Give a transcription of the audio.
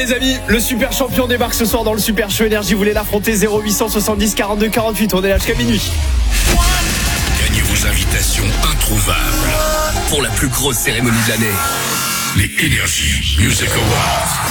Les amis, le super champion débarque ce soir dans le Super Show Énergie. Vous voulez l'affronter? 0870 42 48. On est là jusqu'à minuit. Gagnez vos invitations introuvables pour la plus grosse cérémonie de l'année. Les Energy Music Awards.